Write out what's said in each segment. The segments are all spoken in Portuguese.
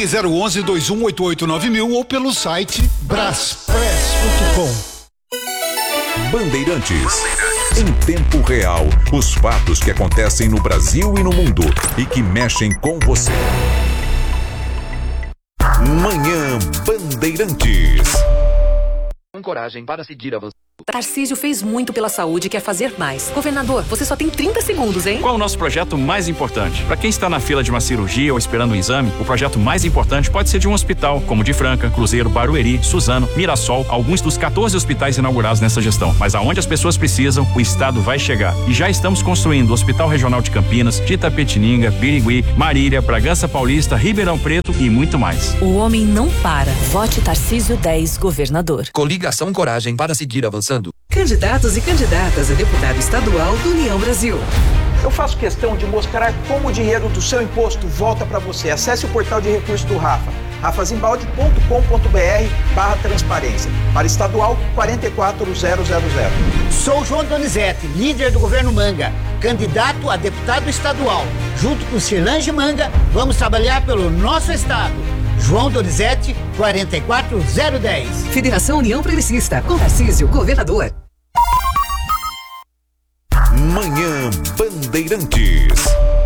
Ligue 011-2188-9000 ou pelo site braspress.com. Bandeirantes. Em tempo real, os fatos que acontecem no Brasil e no mundo e que mexem com você. Manhã Bandeirantes. Coragem para seguir avançando. Tarcísio fez muito pela saúde e quer fazer mais. Governador, você só tem 30 segundos, hein? Qual é o nosso projeto mais importante? Para quem está na fila de uma cirurgia ou esperando um exame, o projeto mais importante pode ser de um hospital, como de Franca, Cruzeiro, Barueri, Suzano, Mirassol, alguns dos 14 hospitais inaugurados nessa gestão. Mas aonde as pessoas precisam, o Estado vai chegar. E já estamos construindo o Hospital Regional de Campinas, de Itapetininga, Birigui, Marília, Bragança Paulista, Ribeirão Preto e muito mais. O homem não para. Vote Tarcísio 10, governador. Coligação Coragem para seguir avançando. Candidatos e candidatas a deputado estadual do União Brasil. Eu faço questão de mostrar como o dinheiro do seu imposto volta para você. Acesse o portal de recursos do Rafa, rafazimbalde.com.br/transparência. Para estadual, 44000. Sou João Donizete, líder do governo Manga, candidato a deputado estadual. Junto com Cirlange Manga, vamos trabalhar pelo nosso estado. João Donizete, 44010. Federação União Progressista, com Tarcísio, governador. Manhã Bandeirantes.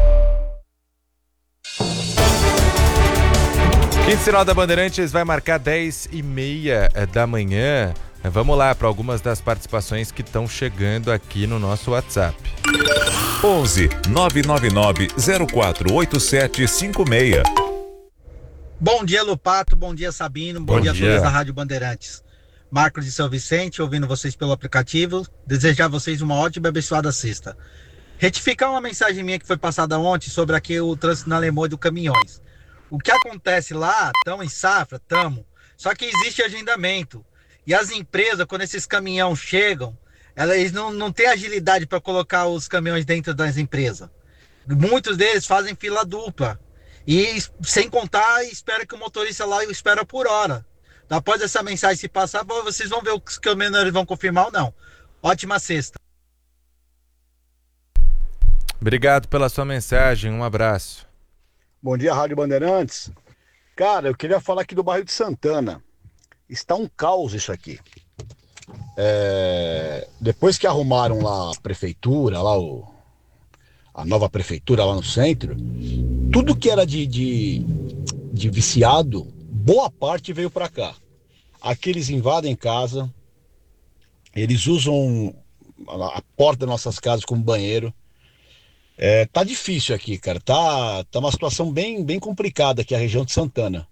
Sinal da Bandeirantes vai marcar 10h30 da manhã. Vamos lá para algumas das participações que estão chegando aqui no nosso WhatsApp. 11 999 048756. Bom dia, Lupato. Bom dia, Sabino. Bom dia a todos da Rádio Bandeirantes. Marcos de São Vicente, ouvindo vocês pelo aplicativo. Desejar a vocês uma ótima e abençoada sexta. Retificar uma mensagem minha que foi passada ontem sobre aqui o trânsito na Lemoa do Caminhões. O que acontece lá, estão em safra, só que existe agendamento. E as empresas, quando esses caminhões chegam, eles não têm agilidade para colocar os caminhões dentro das empresas. Muitos deles fazem fila dupla. E sem contar, espera que o motorista lá espera por hora. Após essa mensagem se passar, vocês vão ver os caminhoneiros vão confirmar ou não. Ótima sexta. Obrigado pela sua mensagem, um abraço. Bom dia, Rádio Bandeirantes. Cara, eu queria falar aqui do bairro de Santana. Está um caos isso aqui. Depois que arrumaram lá a prefeitura, a nova prefeitura lá no centro, tudo que era de viciado, boa parte veio para cá. Aqui eles invadem casa, eles usam a porta das nossas casas como banheiro. Tá difícil aqui, cara. Tá uma situação bem complicada aqui a região de Santana.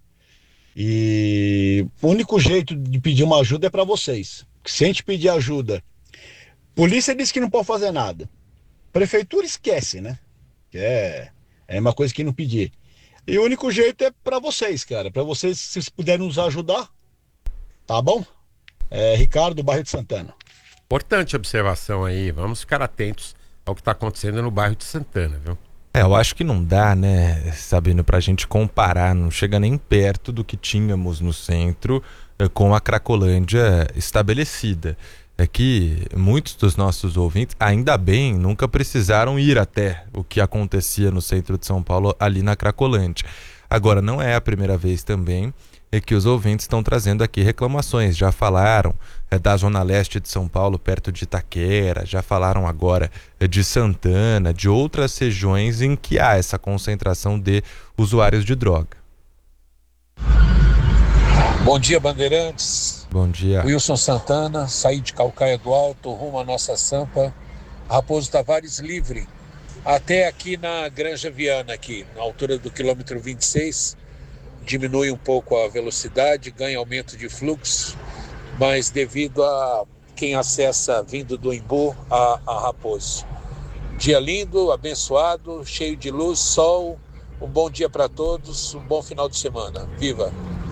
E o único jeito de pedir uma ajuda é para vocês. Se a gente pedir ajuda, polícia diz que não pode fazer nada. Prefeitura esquece, né? É uma coisa que não pedir. E o único jeito é para vocês, cara. Para vocês, se vocês puderem nos ajudar, tá bom? Ricardo, bairro de Santana. Importante observação aí. Vamos ficar atentos ao que está acontecendo no bairro de Santana, viu? Eu acho que não dá, né, Sabino, pra gente comparar, não chega nem perto do que tínhamos no centro com a Cracolândia estabelecida. É que muitos dos nossos ouvintes, ainda bem, nunca precisaram ir até o que acontecia no centro de São Paulo, ali na Cracolândia. Agora, não é a primeira vez também que os ouvintes estão trazendo aqui reclamações. Já falaram da Zona Leste de São Paulo, perto de Itaquera, já falaram agora de Santana, de outras regiões em que há essa concentração de usuários de droga. Bom dia, Bandeirantes. Bom dia. Wilson Santana, saí de Calcaia do Alto, rumo à Nossa Sampa, Raposo Tavares livre, até aqui na Granja Viana, aqui, na altura do quilômetro 26, diminui um pouco a velocidade, ganha aumento de fluxo, mas devido a quem acessa vindo do Embu a Raposo. Dia lindo, abençoado, cheio de luz, sol, um bom dia para todos, um bom final de semana. Viva!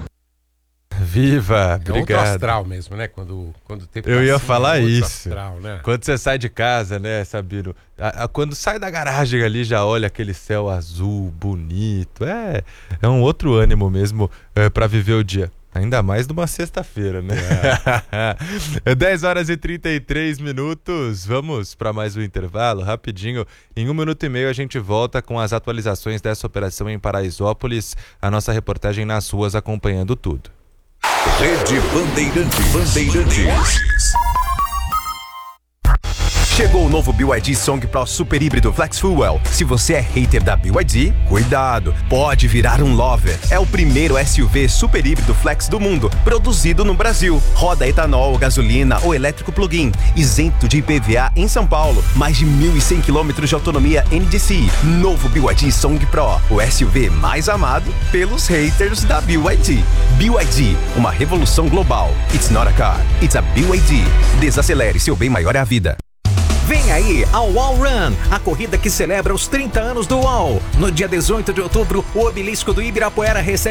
Viva, obrigado. É outro astral mesmo, né? Quando tem eu ia falar isso. Astral, né? Quando você sai de casa, né, Sabino? Quando sai da garagem ali, já olha aquele céu azul, bonito. É um outro ânimo mesmo para viver o dia. Ainda mais numa sexta-feira, né? 10 horas e 33 minutos. Vamos para mais um intervalo, rapidinho. Em 1 minuto e meio a gente volta com as atualizações dessa operação em Paraisópolis. A nossa reportagem nas ruas acompanhando tudo. Rede Bandeirantes. Chegou o novo BYD Song Pro Super Híbrido Flex Fuel. Se você é hater da BYD, cuidado, pode virar um lover. É o primeiro SUV super híbrido flex do mundo, produzido no Brasil. Roda etanol, gasolina ou elétrico plug-in, isento de IPVA em São Paulo. Mais de 1.100 km de autonomia NDCi. Novo BYD Song Pro, o SUV mais amado pelos haters da BYD. BYD, uma revolução global. It's not a car, it's a BYD. Desacelere, seu bem maior é a vida. Vem aí a UOL Run, a corrida que celebra os 30 anos do UOL. No dia 18 de outubro, o obelisco do Ibirapuera recebe